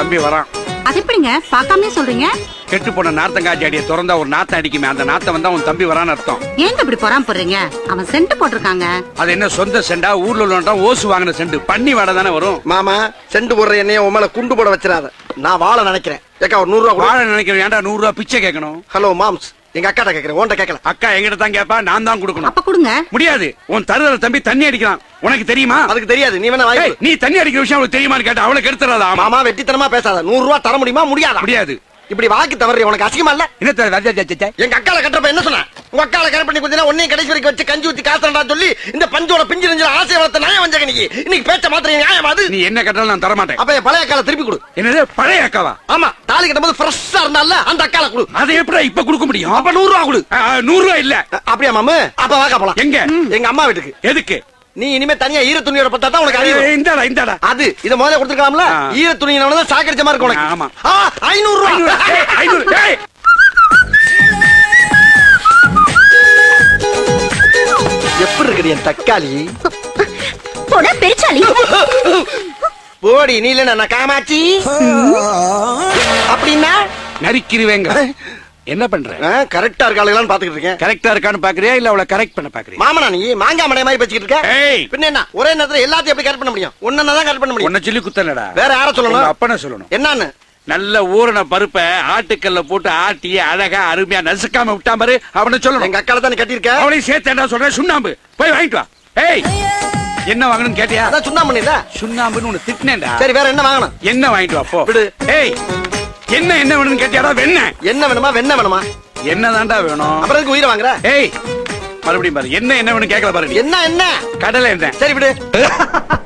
தம்பி வரான். அது எப்படிங்க பாக்காமே சொல்றீங்க? கெட்டு போன நார்த்தங்காய் அடியை திறந்தா ஒரு நாத்தம் அடிக்குமே, அந்த நாத்தம் வந்தா உன் தம்பி வரான்னு அர்த்தம். ஏங்க இப்படி பொறாம போடுறீங்க? அவன் சென்ட் போட்டிருக்காங்க. அது என்ன சொந்த செண்டா, ஊர்ல உள்ளவன்டா ஓசு வாங்கின செண்டு, பண்ணி வாடை தானே வரும். மாமா செண்டு போடுற என்னைய உன் மேல குண்டு போட வச்சிடாத. நான் வாழ நினைக்கிறேன். ஏக்கா ஒரு 100 ரூபா. வாழ நினைக்கிறேன். ஏன்டா 100 ரூபா பிச்சை கேட்கணும்? ஹலோ மாம்ஸ், எங்க அக்காட்ட கேக்குறேன், உன்கிட்ட கேட்கல. அக்கா எங்கிட்ட தான் கேப்பா, நான் தான் கொடுக்கணும். அப்ப கொடுங்க. முடியாது. உன் தருதல தம்பி தண்ணி அடிக்கிறான், உனக்கு தெரியுமா? அதுக்கு தெரியாது. நீ வேணா வாங்கி. நீ தண்ணி அடிக்கிற விஷயம் அவளுக்கு தெரியுமான்னு கேட்டா அவளுக்கு எடுத்துறாதா? மாமா வெட்டித்தனமா பேசாத. 100 ரூபா தர முடியுமா? முடியாதா? முடியாது. இப்படி வாக்கி தவறி உனக்கு அசிங்கமா இல்ல? என்ன எங்க அக்கால கட்டுறப்ப என்ன சொன்ன? உங்க அக்கால கரெக்ட் பண்ணி கொஞ்ச உன்னையும் கடைசி வரைக்கும் வச்சு கஞ்சி ஊத்தி காத்துறா சொல்லி இந்த பஞ்சோட பிஞ்சு நெஞ்சில ஆசை வளர்த்த நியாயம் வந்தங்க. நீ இன்னைக்கு பேச்ச மாத்திரம் நியாயம் அது. நீ என்ன கட்டாலும் நான் தர மாட்டேன். அப்ப என் பழைய அக்கால திருப்பி கொடு. என்னது பழைய அக்காவா? ஆமா, தாலி கட்டும்போது ஃப்ரெஷ்ஷா இருந்தால அந்த அக்கால கொடு. அதை எப்படி இப்ப கொடுக்க முடியும்? அப்ப 100 ரூபா கொடு. 100 ரூபா இல்ல. அப்படியா மாமு? அப்ப வாக்கா போலாம். எங்க? எங்க அம்மா வீட்டுக்கு. எதுக்கு? நீ இனிமே தனியா ஈர துணியோட பத்தா தான் உனக்கு அறிவு. இந்தாடா இந்தாடா. அது இத முதல்ல கொடுத்துக்கலாம்ல. ஈர துணியினால தான் சாக்கடிச்ச மாதிரி இருக்கு உனக்கு. ஆமா. 500 ரூபா. 500. ஏய் எப்படி இருக்குது என் தக்காளி? போடா பெருச்சாலி. போடி நீ இல்ல நான் காமாச்சி. அப்படின்னா நரிக்கிருவேங்க. என்ன பண்ற? கரெக்டா இருக்காளுங்களான்னு பாத்துக்கிட்டு இருக்கேன். கரெக்டா இருக்கான்னு பாக்குறியா இல்ல அவளை கரெக்ட் பண்ண பாக்குறியா? மாமனா நீ மாங்கா மடை மாதிரி பேசிக்கிட்டு இருக்க. ஏய் பின்ன என்ன ஒரே நேரத்துல எல்லாத்தையும் எப்படி கரெக்ட் பண்ண முடியும்? ஒன்னா தான் கரெக்ட் பண்ண முடியும். உன்னை சொல்லி குத்தலடா. வேற யார சொல்லணும்? அப்பன சொல்லணும். என்னன்னு? நல்ல ஊறின பருப்பை ஆட்டுக்கல்ல போட்டு ஆட்டி அழகா அருமையா நசுக்காம விட்டா பாரு, அவனை சொல்லணும். எங்க அக்கால தான் கட்டி இருக்க. அவளையும் சேர்த்தேன்டா சொல்றேன். சுண்ணாம்பு போய் வாங்கிட்டு வா. ஏய் என்ன வாங்கணும்னு கேட்டியா? அதான் சுண்ணாம்பு பண்ணில. சுண்ணாம்புன்னு உன்னை திட்டினேன்டா. சரி வேற என்ன வாங்கணும்? என்ன வாங்கிட்டு வா போ. விடு. ஏய் என்ன வேணும்னு கேட்டியாடா? வெண்ணெய். என்ன வேணுமா? வெண்ணெய் வேணுமா? என்னதான்டா வேணும்? அப்புறம் எதுக்கு உயிரை வாங்குற? ஏய் மறுபடியும் பாரு. என்ன வேணும் கேட்கல பாரு. என்ன? கடலை என்ன? சரி விடு.